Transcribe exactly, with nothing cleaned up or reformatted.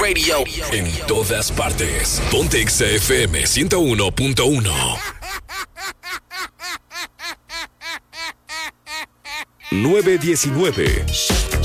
Radio. En todas partes. Ponte Exa F M ciento uno punto uno. nueve diecinueve.